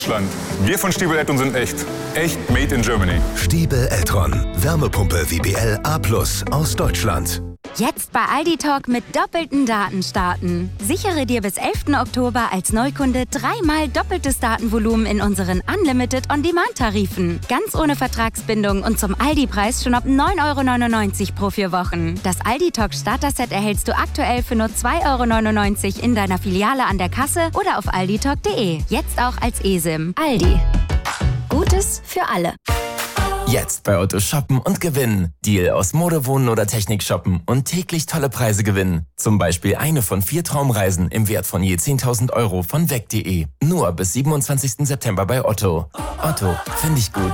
Deutschland. Wir von Stiebel Eltron sind echt. Echt made in Germany. Stiebel Eltron. Wärmepumpe WBL A+ aus Deutschland. Jetzt bei Aldi Talk mit doppelten Daten starten. Sichere dir bis 11. Oktober als Neukunde 3-mal doppeltes Datenvolumen in unseren Unlimited On-Demand-Tarifen. Ganz ohne Vertragsbindung und zum Aldi-Preis schon ab 9,99 € pro 4 Wochen. Das Aldi Talk Starter-Set erhältst du aktuell für nur 2,99 € in deiner Filiale an der Kasse oder auf alditalk.de. Jetzt auch als eSIM. Aldi. Gutes für alle. Jetzt bei Otto shoppen und gewinnen. Deal aus Mode, Wohnen oder Technik shoppen und täglich tolle Preise gewinnen. Zum Beispiel eine von 4 Traumreisen im Wert von je 10.000 € von weg.de. Nur bis 27. September bei Otto. Otto, finde ich gut.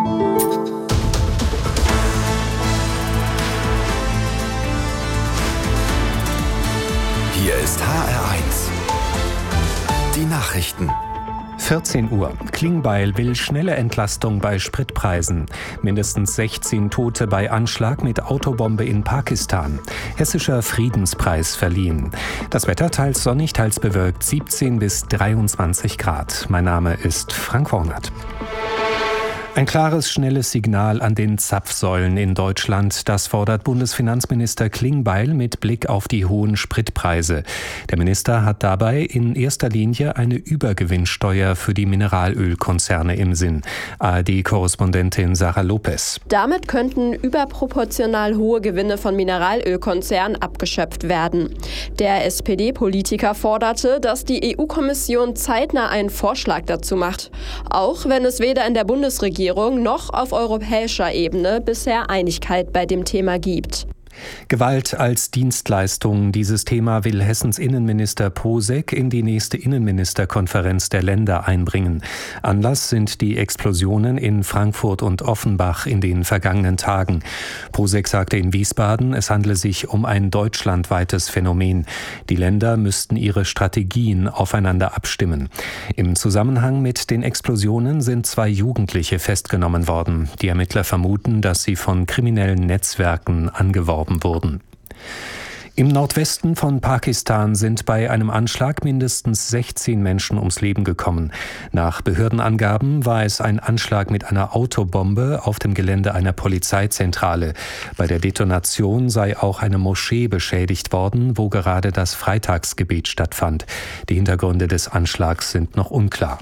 Hier ist HR1. Die Nachrichten. 14 Uhr. Klingbeil will schnelle Entlastung bei Spritpreisen. Mindestens 16 Tote bei Anschlag mit Autobombe in Pakistan. Hessischer Friedenspreis verliehen. Das Wetter teils sonnig, teils bewölkt, 17 bis 23 Grad. Mein Name ist Frank Wornert. Ein klares, schnelles Signal an den Zapfsäulen in Deutschland, das fordert Bundesfinanzminister Klingbeil mit Blick auf die hohen Spritpreise. Der Minister hat dabei in erster Linie eine Übergewinnsteuer für die Mineralölkonzerne im Sinn. ARD-Korrespondentin Sarah Lopez. Damit könnten überproportional hohe Gewinne von Mineralölkonzernen abgeschöpft werden. Der SPD-Politiker forderte, dass die EU-Kommission zeitnah einen Vorschlag dazu macht, auch wenn es weder in der Bundesregierung noch auf europäischer Ebene bisher Einigkeit bei dem Thema gibt. Gewalt als Dienstleistung. Dieses Thema will Hessens Innenminister Posek in die nächste Innenministerkonferenz der Länder einbringen. Anlass sind die Explosionen in Frankfurt und Offenbach in den vergangenen Tagen. Posek sagte in Wiesbaden, es handle sich um ein deutschlandweites Phänomen. Die Länder müssten ihre Strategien aufeinander abstimmen. Im Zusammenhang mit den Explosionen sind 2 Jugendliche festgenommen worden. Die Ermittler vermuten, dass sie von kriminellen Netzwerken angeworben wurden. Im Nordwesten von Pakistan sind bei einem Anschlag mindestens 16 Menschen ums Leben gekommen. Nach Behördenangaben war es ein Anschlag mit einer Autobombe auf dem Gelände einer Polizeizentrale. Bei der Detonation sei auch eine Moschee beschädigt worden, wo gerade das Freitagsgebet stattfand. Die Hintergründe des Anschlags sind noch unklar.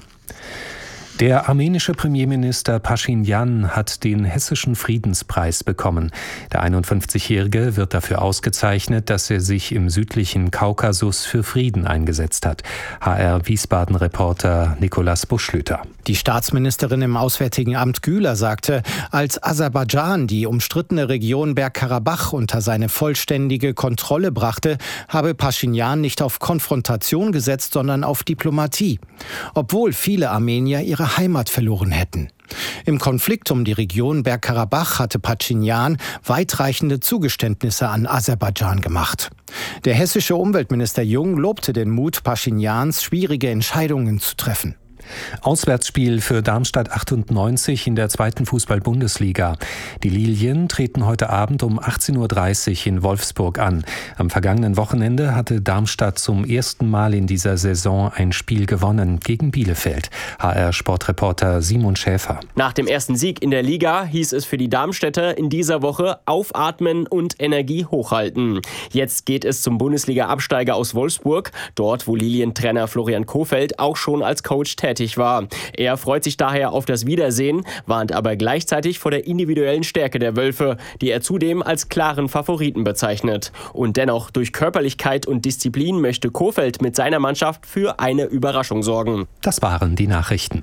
Der armenische Premierminister Paschinjan hat den Hessischen Friedenspreis bekommen. Der 51-Jährige wird dafür ausgezeichnet, dass er sich im südlichen Kaukasus für Frieden eingesetzt hat. HR-Wiesbaden-Reporter Nikolaus Buschlüter. Die Staatsministerin im Auswärtigen Amt Güler sagte, als Aserbaidschan die umstrittene Region Bergkarabach unter seine vollständige Kontrolle brachte, habe Paschinjan nicht auf Konfrontation gesetzt, sondern auf Diplomatie. Obwohl viele Armenier ihre Heimat verloren hätten. Im Konflikt um die Region Bergkarabach hatte Paschinjan weitreichende Zugeständnisse an Aserbaidschan gemacht. Der hessische Umweltminister Jung lobte den Mut Paschinjans, schwierige Entscheidungen zu treffen. Auswärtsspiel für Darmstadt 98 in der 2. Fußball-Bundesliga. Die Lilien treten heute Abend um 18:30 Uhr in Wolfsburg an. Am vergangenen Wochenende hatte Darmstadt zum ersten Mal in dieser Saison ein Spiel gewonnen gegen Bielefeld. HR-Sportreporter Simon Schäfer. Nach dem ersten Sieg in der Liga hieß es für die Darmstädter in dieser Woche aufatmen und Energie hochhalten. Jetzt geht es zum Bundesliga-Absteiger aus Wolfsburg, dort wo Lilientrainer Florian Kohfeldt auch schon als Coach tätig war. Er freut sich daher auf das Wiedersehen, warnt aber gleichzeitig vor der individuellen Stärke der Wölfe, die er zudem als klaren Favoriten bezeichnet. Und dennoch durch Körperlichkeit und Disziplin möchte Kohfeldt mit seiner Mannschaft für eine Überraschung sorgen. Das waren die Nachrichten.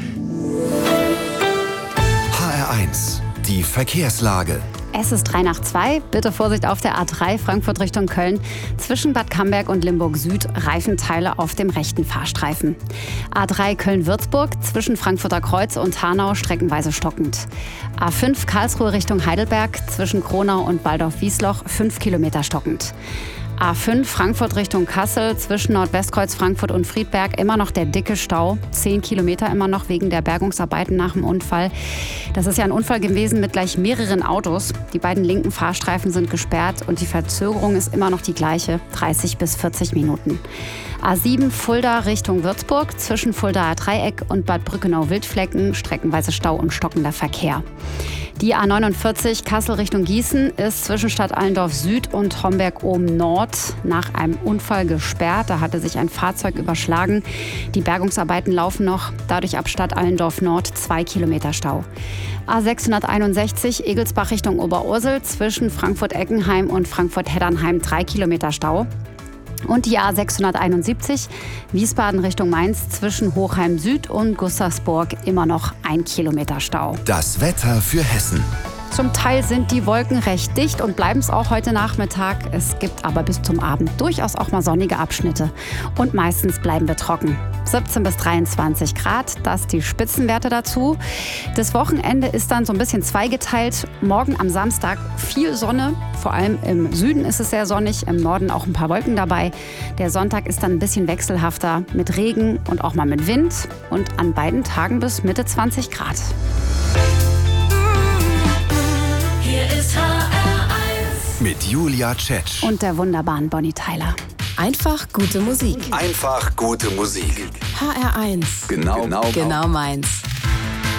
HR1, die Verkehrslage. Es ist 3:02. Bitte Vorsicht auf der A3 Frankfurt Richtung Köln. Zwischen Bad Camberg und Limburg Süd Reifenteile auf dem rechten Fahrstreifen. A3 Köln-Würzburg zwischen Frankfurter Kreuz und Hanau streckenweise stockend. A5 Karlsruhe Richtung Heidelberg zwischen Kronau und Waldorf-Wiesloch 5 Kilometer stockend. A5 Frankfurt Richtung Kassel, zwischen Nordwestkreuz Frankfurt und Friedberg immer noch der dicke Stau. 10 Kilometer immer noch wegen der Bergungsarbeiten nach dem Unfall. Das ist ja ein Unfall gewesen mit gleich mehreren Autos. Die beiden linken Fahrstreifen sind gesperrt und die Verzögerung ist immer noch die gleiche, 30 bis 40 Minuten. A7 Fulda Richtung Würzburg, zwischen Fuldaer Dreieck und Bad Brückenau-Wildflecken, streckenweise Stau und stockender Verkehr. Die A49 Kassel Richtung Gießen ist zwischen Stadt Allendorf Süd und Homberg-Ohm-Nord nach einem Unfall gesperrt. Da hatte sich ein Fahrzeug überschlagen. Die Bergungsarbeiten laufen noch, dadurch ab Stadt Allendorf Nord 2 Kilometer Stau. A661 Egelsbach Richtung Oberursel, zwischen Frankfurt-Eckenheim und Frankfurt-Heddernheim 3 Kilometer Stau. Und die A671 Wiesbaden Richtung Mainz, zwischen Hochheim Süd und Gustavsburg immer noch 1 Kilometer Stau. Das Wetter für Hessen. Zum Teil sind die Wolken recht dicht und bleiben es auch heute Nachmittag. Es gibt aber bis zum Abend durchaus auch mal sonnige Abschnitte. Und meistens bleiben wir trocken. 17 bis 23 Grad, das die Spitzenwerte dazu. Das Wochenende ist dann so ein bisschen zweigeteilt. Morgen am Samstag viel Sonne, vor allem im Süden ist es sehr sonnig, im Norden auch ein paar Wolken dabei. Der Sonntag ist dann ein bisschen wechselhafter mit Regen und auch mal mit Wind und an beiden Tagen bis Mitte 20 Grad. Hier ist HR1 mit Julia Tschetsch und der wunderbaren Bonnie Tyler. Einfach gute Musik. Einfach gute Musik. HR1 Genau meins.